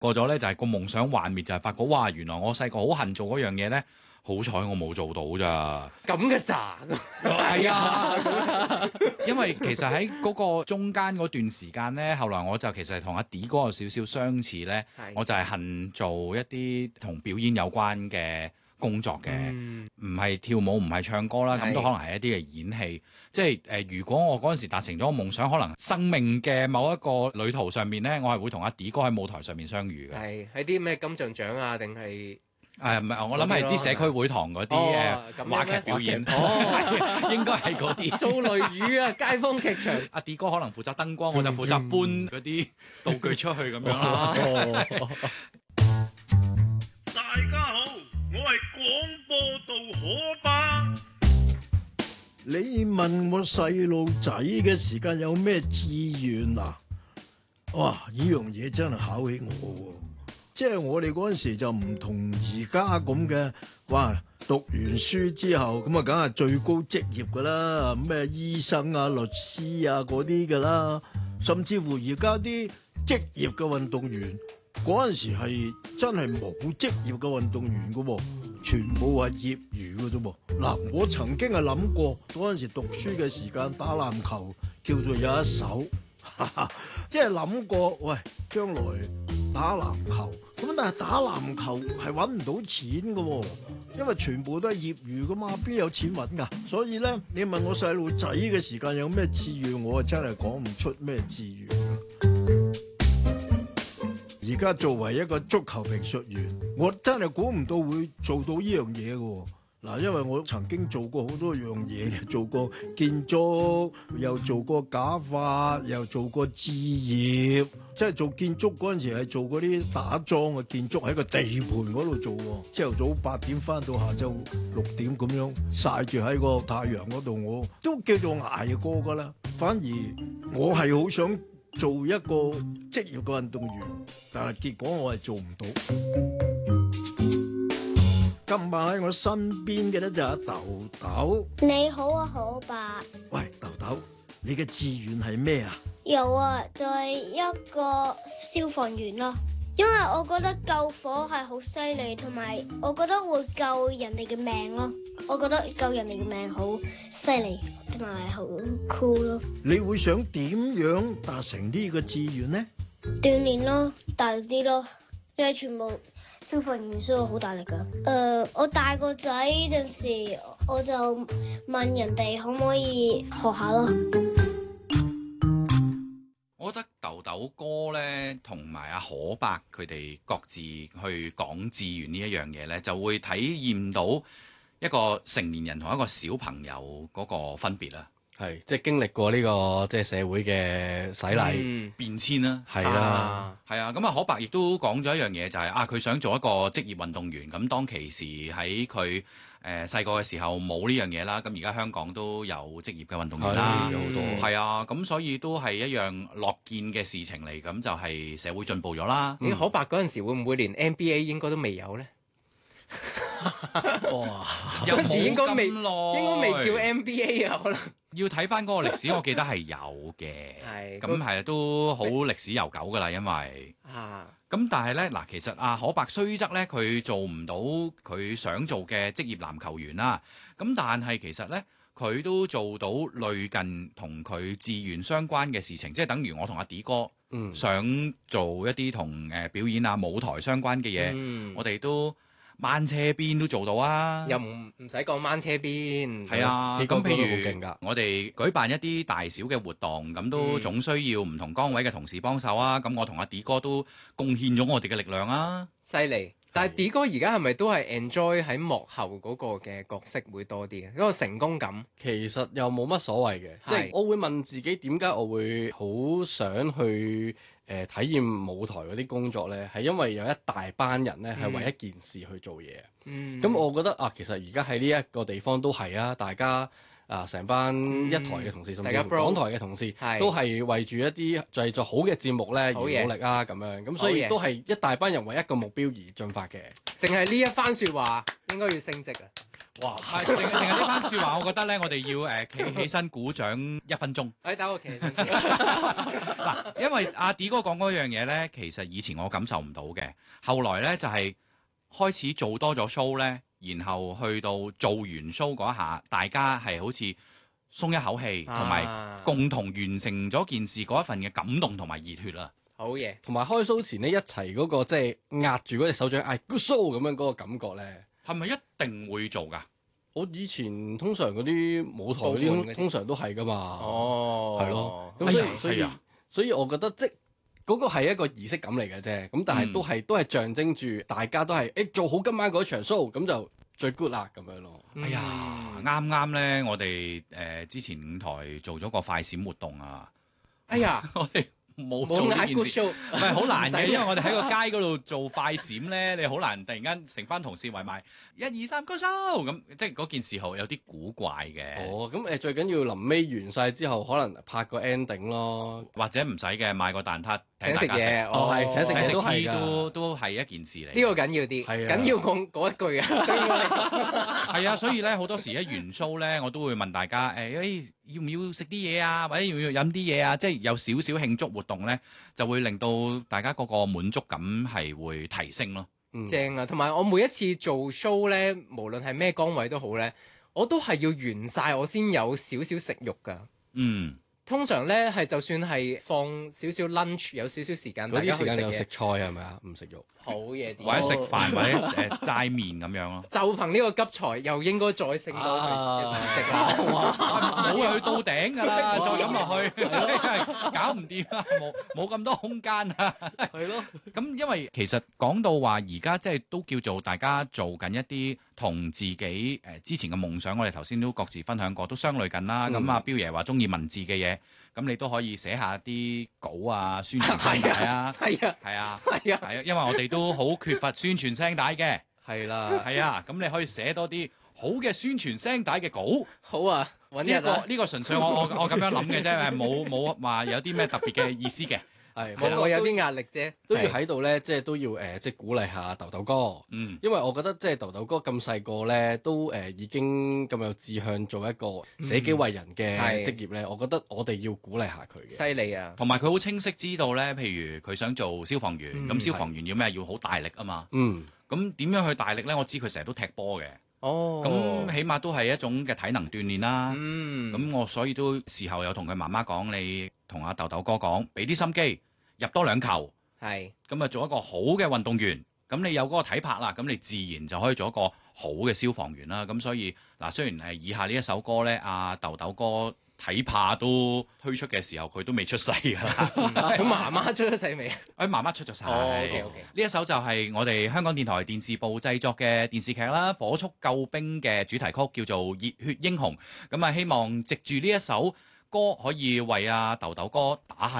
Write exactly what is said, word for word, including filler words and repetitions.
過咗咧就係個夢想幻滅，就係發覺哇，原來我細個好恨做嗰樣嘢咧，好彩我冇做到咋。 咁嘅咋？ 係啊，因為其實喺嗰個中間嗰段時間咧，後來我就其實同阿 D 哥有少少相似咧，我就係恨做一啲同表演有關嘅工作嘅，唔係、嗯、跳舞唔係唱歌啦，咁都可能係一啲嘅演戲。即係誒、呃，如果我嗰陣時達成咗個夢想，可能生命嘅某一個旅途上面咧，我係會同阿 D 哥喺舞台上面相遇嘅。 係喺啲咩金像獎啊，定係？ 誒唔係，我諗係啲社區會堂嗰啲誒話劇表演，哦，應該係嗰啲。 做雷雨啊，街坊劇場。 阿 D 哥可能負責燈光，我就負責搬嗰啲道具出去咁樣啦。 大家好，我係廣播道可巴。 你問我細路仔嘅時間有咩志願啊？哇！呢樣嘢真係考起我喎。即係我哋嗰陣時就唔同而家咁嘅，哇！讀完書之後咁啊，梗係最高職業噶啦，咩醫生啊、律師啊嗰啲噶啦，甚至乎而家啲職業嘅運動員嗰陣時係真係冇職業嘅運動員噶喎，全部係業餘嘅啫喎。嗱，我曾經係諗過嗰陣時讀書嘅時間打籃球叫做有一手，哈哈，即係諗過喂將來打籃球。咁但係打籃球係揾唔到錢嘅喎，因為全部都係業餘噶嘛，邊有錢揾㗎？所以咧，你問我細路仔嘅時間有咩志願，我真係講唔出咩志願㗎。而家作為一個足球評述員，我真係估唔到會做到呢樣嘢嘅喎。嗱，因為我曾經做過好多樣嘢，做過建築，又做過假髮，又做過置業。即係做建築嗰陣時係做嗰啲打樁嘅建築，喺個地盤嗰度做喎。朝頭早八點翻到下晝六點咁樣曬住喺個太陽嗰度，我都叫做捱過㗎啦。反而我係好想做一個職業嘅運動員，但係結果我係做唔到。今晚喺我身邊嘅咧就係豆豆。 你好啊，可伯。 喂，豆豆，你嘅志願係咩啊？ 有啊，就係一個消防員咯。因為我覺得救火係好犀利，同埋我覺得會救人哋嘅命咯。我覺得救人哋嘅命好犀利，同埋好酷咯。 你會想點樣達成呢個志願呢？ 鍛煉咯，大力啲咯，因為全部消防員需要好大力噶。誒、呃，我大個仔陣時，我就問人哋可唔可以學下咯。 我覺得豆豆哥咧同埋阿可伯佢哋各自去講志願呢一樣嘢咧，就會體驗到一個成年人同一個小朋友嗰個分別啦。 係，即係經歷過呢個即係社會嘅洗禮、 嗯、變遷啦， 係啦， 係啊。咁啊，可伯亦都講咗一樣嘢，就係啊，佢想做一個職業運動員。咁當其時喺佢誒細個嘅時候冇呢樣嘢啦。咁而家香港都有職業嘅運動員啦， 有好多係啊。咁所以都係一樣樂見嘅事情嚟。咁就係社會進步咗啦。 咦、嗯，可伯嗰陣時會唔會連 N B A 應該都未有咧？ 哇！ 嗰陣時應該未，應該未叫 N B A 啊，可能要睇翻嗰個歷史，我記得係有嘅。 係咁係都好歷史悠久噶啦，因為啊， 咁但係咧嗱，其實阿可伯雖則咧，佢做唔到佢想做嘅職業籃球員啦。咁但係其實咧，佢都做到類近同佢志願相關嘅事情，即係等於我同阿 D 哥，嗯，想做一啲同誒表演啊舞台相關嘅嘢，嗯，我哋都。掹車邊都做到啊！ 又唔唔使講掹車邊， 係啊！咁譬如好我哋舉辦一啲大小嘅活動，咁都總需要唔同崗位嘅同事幫手啊！咁我同阿 D 哥都貢獻咗我哋嘅力量啊！ 犀利！但係 D 哥而家係咪都係 enjoy 喺幕後嗰個嘅角色會多啲嘅？嗰個成功感其實又冇乜所謂嘅，即係我會問自己點解我會好想去。誒、呃、體驗舞台嗰啲工作呢，係因為有一大班人呢係為一件事去做嘢。咁、嗯、我覺得啊，其實而家喺呢一個地方都係啊，大家啊成班一台嘅同事，甚至乎港台嘅同事，都係為住一啲製作好嘅節目呢而努力啊咁樣。咁所以都係一大班人為一個目標而進發嘅。 淨係呢一番説話應該要升職啊！ 哇！ 係淨係淨係呢番説話，我覺得咧，我哋要誒企起身鼓掌一分鐘。 誒，等我企起身先。 嗱，因為阿 D 哥講嗰樣嘢咧，其實以前我感受唔到嘅，後來咧就係、是、開始做多咗 show 咧，然後去到做完 show 嗰一下，大家係好似鬆一口氣，同埋、 啊共同完成咗件事嗰一份嘅感動同埋熱血啊！ 好嘢， 同埋開 show 前呢，一齊嗰、個即係壓住嗰隻手掌嗌 good show 咁樣嗰個感覺咧， 係咪一定會做㗎？ 我以前通常嗰啲舞台嗰報滿嗰啲啲通常都係噶嘛。 哦， 係咯，咁所以、 哎呀所以係啊所以我覺得即係嗰個係一個儀式感嚟嘅啫。咁但係嗯都係、都係象徵住大家都係誒、欸做好今晚嗰場 show，咁就最 good 啦咁樣咯。 哎呀，啱啱咧，我哋誒、呃、之前五台做咗個快閃活動啊， 哎呀， 我哋冇冇嗌做呢件 good 事。 show， 唔係好難嘅， 唔使因為我哋喺個街嗰度做快閃咧，你好難突然間成班同事圍埋一二三 go show 咁，即係嗰件事後有啲古怪嘅， 哦，咁誒最緊要臨尾完晒之後，可能拍個 ending 咯。 或者唔使嘅，買個蛋撻請請食大家食， 嘢， 哦係請食請食嘢都係 tea 㗎都都係一件事嚟。 呢個緊要啲， 係啊緊要講嗰一句啊，對我嚟講係啊，所以咧好多時一完 show 咧，我都會問大家誒，誒、欸要唔要食啲嘢啊，或者要唔要飲啲嘢啊？即係有少少慶祝活動咧，就會令到大家嗰個滿足感係會提升咯。 嗯正啊！同埋我每一次做 show 咧，無論係咩崗位都好咧，我都係要完晒我先有少少食慾㗎。 嗯， 通常咧係就算係放少少 lunch，有少少時間大嗰啲家去食嘢時間有食，菜係咪啊？唔食肉。 好嘢啲。 或者食飯或者誒齋麵咁樣咯。 就憑呢個急才，又應該再升多佢一次食啦。 冇啊，去到頂㗎啦，再咁落去，搞唔掂啊！冇冇咁多空間啊！ 係咯。 咁因為其實講到話而家即係都叫做大家做緊一啲同自己誒、呃、之前嘅夢想，我哋頭先都各自分享過，都相類近啦。咁、 嗯啊，彪爺話中意文字嘅嘢，咁你都可以寫下啲稿啊、宣傳聲帶啊， 係啊， 係啊， 係啊， 係啊，因為我哋都好缺乏宣傳聲帶嘅， 係啦。 係啊，咁你可以寫多啲好嘅宣傳聲帶嘅稿。 好啊，揾呢、 日啊， 個呢、個純粹我我我咁樣諗嘅啫，係冇冇話有啲咩特別嘅意思嘅。 係冇我有啲壓力啫。 都要喺度咧，即係都要誒，即係鼓勵下豆豆哥。 嗯， 因為我覺得即係豆豆哥咁細個咧，都誒、呃、已經咁有志向做一個捨己為人嘅係職業咧，我覺得我哋要鼓勵下佢嘅。 犀利啊！ 同埋佢好清晰知道咧，譬如佢想做消防員，咁、 嗯消防員要咩？要好大力啊嘛。 嗯， 咁點樣去大力咧？我知佢成日都踢波嘅， 哦， 咁、起碼都係一種嘅體能鍛鍊啦。 嗯， 咁、我所以都事後有同佢媽媽講，你同阿豆豆哥講，俾啲心機，入多兩球， 係咁啊做一個好嘅運動員。咁你有嗰個體魄啦，咁你自然就可以做一個好嘅消防員啦。咁所以嗱，雖然係以下呢一首歌咧，阿豆豆哥體魄都推出嘅時候，佢都未出世㗎啦。 佢媽媽出咗世未？ 佢媽媽出咗世。 哦，OK，OK 呢一首就係我哋香港電台電視部製作嘅電視劇啦，《火速救兵》嘅主題曲，叫做《熱血英雄》。咁啊，希望藉住呢一首歌，可以為阿豆豆哥打下